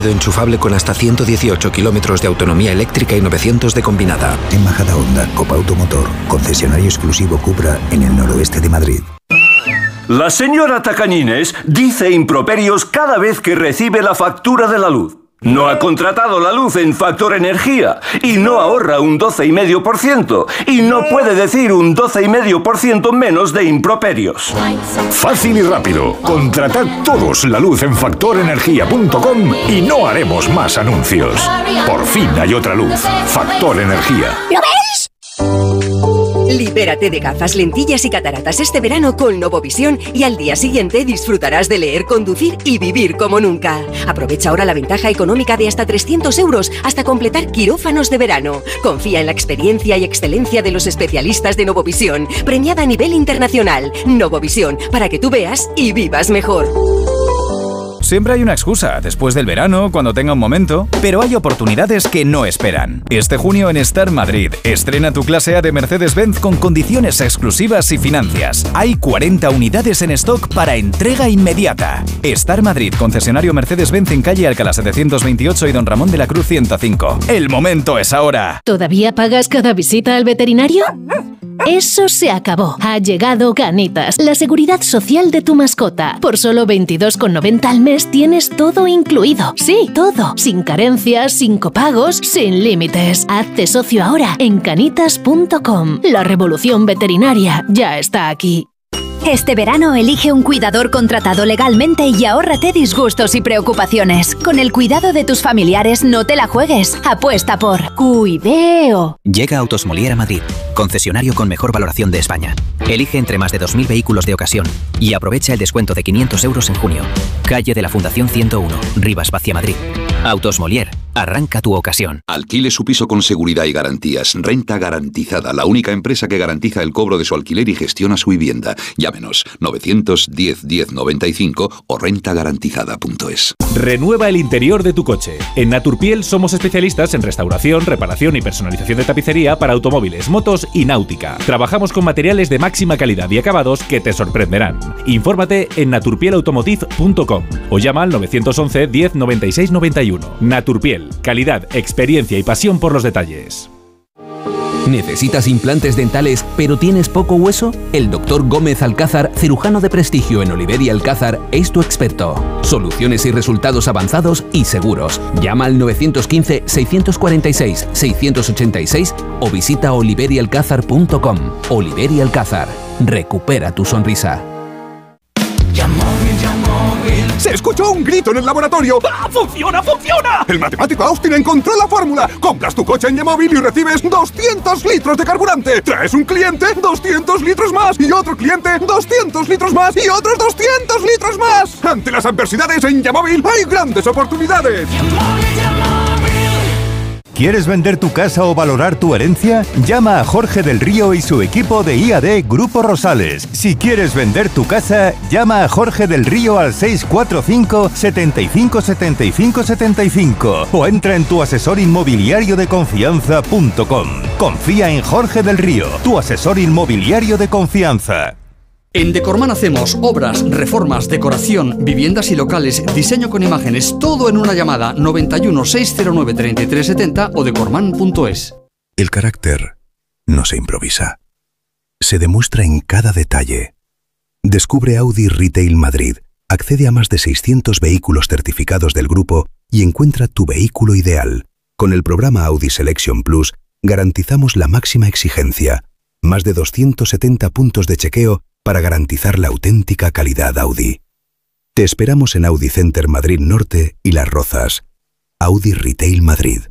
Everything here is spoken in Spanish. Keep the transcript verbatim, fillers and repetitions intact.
Enchufable con hasta ciento dieciocho kilómetros de autonomía eléctrica y novecientos de combinada. En Majada Honda, Copa Automotor, concesionario exclusivo Cupra en el noroeste de Madrid. La señora Tacañines dice improperios cada vez que recibe la factura de la luz. No ha contratado la luz en Factor Energía y no ahorra un doce coma cinco por ciento y no puede decir un doce coma cinco por ciento menos de improperios. Fácil y rápido. Contratad todos la luz en factor energía punto com y no haremos más anuncios. Por fin hay otra luz. Factor Energía. ¿Lo veis? Libérate de gafas, lentillas y cataratas este verano con Novovisión y al día siguiente disfrutarás de leer, conducir y vivir como nunca. Aprovecha ahora la ventaja económica de hasta trescientos euros hasta completar quirófanos de verano. Confía en la experiencia y excelencia de los especialistas de Novovisión, premiada a nivel internacional. Novovisión, para que tú veas y vivas mejor. Siempre hay una excusa, después del verano, cuando tenga un momento, pero hay oportunidades que no esperan. Este junio en Star Madrid, estrena tu clase A de Mercedes-Benz con condiciones exclusivas y financias. Hay cuarenta unidades en stock para entrega inmediata. Star Madrid, concesionario Mercedes-Benz en calle Alcalá setecientos veintiocho y Don Ramón de la Cruz ciento cinco. El momento es ahora. ¿Todavía pagas cada visita al veterinario? Eso se acabó. Ha llegado Canitas, la seguridad social de tu mascota. Por solo veintidós con noventa al mes tienes todo incluido. Sí, todo. Sin carencias, sin copagos, sin límites. Hazte socio ahora en canitas punto com. La revolución veterinaria ya está aquí. Este verano elige un cuidador contratado legalmente y ahórrate disgustos y preocupaciones. Con el cuidado de tus familiares no te la juegues. Apuesta por Cuideo. Llega Autosmolier a Madrid, concesionario con mejor valoración de España. Elige entre más de dos mil vehículos de ocasión y aprovecha el descuento de quinientos euros en junio. Calle de la Fundación ciento uno, Rivas Vacia, Madrid. Autosmolier, arranca tu ocasión. Alquile su piso con seguridad y garantías. Renta Garantizada, la única empresa que garantiza el cobro de su alquiler y gestiona su vivienda. Llámenos novecientos diez diez noventa y cinco o renta garantizada punto es. Renueva el interior de tu coche. En Naturpiel somos especialistas en restauración, reparación y personalización de tapicería para automóviles, motos y náutica. Trabajamos con materiales de máxima calidad y acabados que te sorprenderán. Infórmate en naturpiel automotive punto com o llama al novecientos once diez noventa y seis noventa y uno. Naturpiel, calidad, experiencia y pasión por los detalles. ¿Necesitas implantes dentales pero tienes poco hueso? El doctor Gómez Alcázar, cirujano de prestigio en Oliver y Alcázar, es tu experto. Soluciones y resultados avanzados y seguros. Llama al novecientos quince seiscientos cuarenta y seis seiscientos ochenta y seis o visita oliver y alcázar punto com. Oliver y Alcázar. Recupera tu sonrisa. ¡Se escuchó un grito en el laboratorio! ¡Ah, funciona, funciona! El matemático Austin encontró la fórmula. Compras tu coche en Yamóvil y recibes doscientos litros de carburante. Traes un cliente, doscientos litros más. Y otro cliente, doscientos litros más. Y otros doscientos litros más. Ante las adversidades en Yamóvil hay grandes oportunidades. ¿Quieres vender tu casa o valorar tu herencia? Llama a Jorge del Río y su equipo de I A D Grupo Rosales. Si quieres vender tu casa, llama a Jorge del Río al seis cuatro cinco, setenta y cinco, setenta y cinco, setenta y cinco o entra en tu asesor inmobiliario de confianza punto com. Confía en Jorge del Río, tu asesor inmobiliario de confianza. En Decorman hacemos obras, reformas, decoración, viviendas y locales, diseño con imágenes, todo en una llamada noventa y uno, seiscientos nueve, treinta y tres setenta o decorman punto es. El carácter no se improvisa. Se demuestra en cada detalle. Descubre Audi Retail Madrid, accede a más de seiscientos vehículos certificados del grupo y encuentra tu vehículo ideal. Con el programa Audi Selection Plus garantizamos la máxima exigencia, más de doscientos setenta puntos de chequeo para garantizar la auténtica calidad Audi. Te esperamos en Audi Center Madrid Norte y Las Rozas. Audi Retail Madrid.